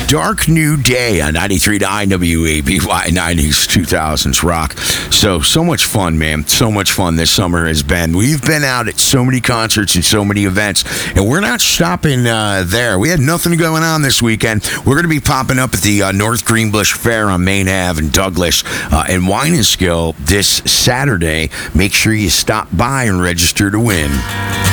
Dark New Day on 93 to IWABY 90s 2000s rock. So much fun, man. So much fun this summer has been. We've been out at so many concerts and so many events, and we're not stopping there. We had nothing going on this weekend. We're going to be popping up at the North Greenbush Fair on Main Ave in Douglas and Wine and Skill this Saturday. Make sure you stop by and register to win.